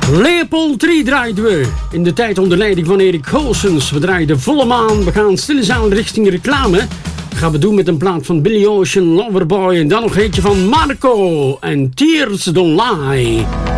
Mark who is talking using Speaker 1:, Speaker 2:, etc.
Speaker 1: Leopold 3 draaiden we. In de tijd onder leiding van Erik Goossens. We draaiden volle maan. We gaan stilletjes richting reclame. Dat gaan we doen met een plaat van Billy Ocean, Loverboy. En dan nog eentje van Marco en Tears Don't Lie.